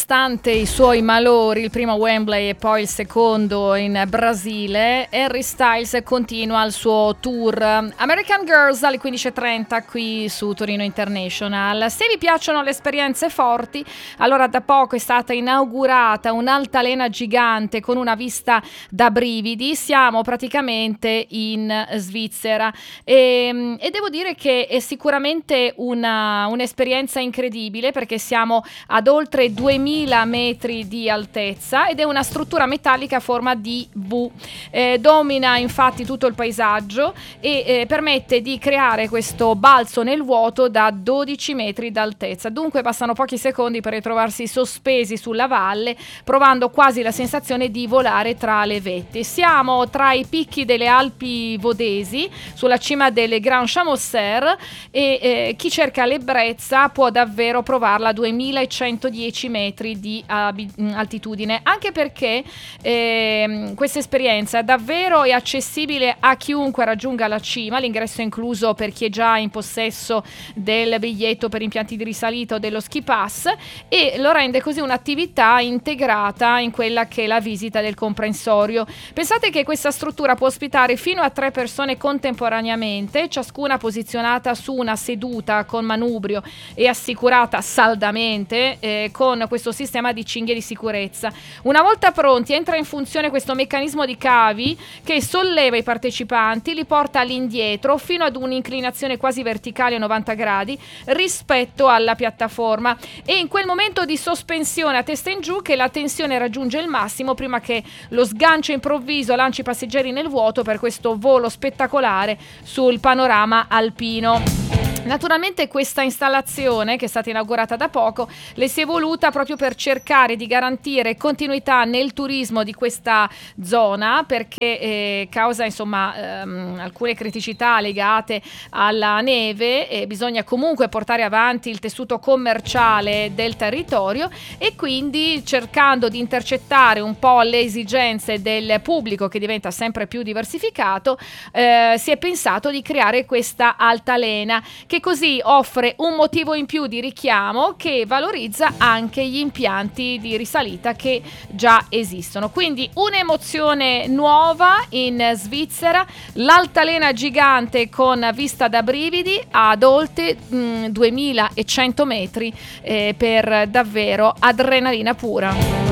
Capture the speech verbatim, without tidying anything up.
nonostante i suoi malori, il primo a Wembley e poi il secondo in Brasile, Harry Styles continua il suo tour American Girls alle quindici e trenta qui su Torino International. Se vi piacciono le esperienze forti, allora da poco è stata inaugurata un'altalena gigante con una vista da brividi. Siamo praticamente in Svizzera e, e devo dire che è sicuramente una, un'esperienza incredibile, perché siamo ad oltre duemila metri di altezza ed è una struttura metallica a forma di V. Eh, domina infatti tutto il paesaggio e eh, permette di creare questo balzo nel vuoto da dodici metri d'altezza. Dunque bastano pochi secondi per ritrovarsi sospesi sulla valle, provando quasi la sensazione di volare tra le vette. Siamo tra i picchi delle Alpi Vodesi, sulla cima delle Grand Chamonix, e eh, chi cerca l'ebbrezza può davvero provarla a duemilacentodieci metri di uh, altitudine, anche perché eh, questa esperienza davvero è accessibile a chiunque raggiunga la cima. L'ingresso è incluso per chi è già in possesso del biglietto per impianti di risalita o dello ski pass, e lo rende così un'attività integrata in quella che è la visita del comprensorio. Pensate che questa struttura può ospitare fino a tre persone contemporaneamente, ciascuna posizionata su una seduta con manubrio e assicurata saldamente eh, con questo sistema di cinghie di sicurezza. Una volta pronti entra in funzione questo meccanismo di cavi che solleva i partecipanti, li porta all'indietro fino ad un'inclinazione quasi verticale a novanta gradi rispetto alla piattaforma, e in quel momento di sospensione a testa in giù che la tensione raggiunge il massimo prima che lo sgancio improvviso lanci i passeggeri nel vuoto per questo volo spettacolare sul panorama alpino. Naturalmente questa installazione, che è stata inaugurata da poco, le si è voluta proprio per cercare di garantire continuità nel turismo di questa zona, perché eh, causa insomma ehm, alcune criticità legate alla neve e bisogna comunque portare avanti il tessuto commerciale del territorio, e quindi cercando di intercettare un po' le esigenze del pubblico che diventa sempre più diversificato, eh, si è pensato di creare questa altalena, che così offre un motivo in più di richiamo che valorizza anche gli impianti di risalita che già esistono. Quindi un'emozione nuova in Svizzera, l'altalena gigante con vista da brividi ad oltre mh, duemilacento metri, eh, per davvero adrenalina pura.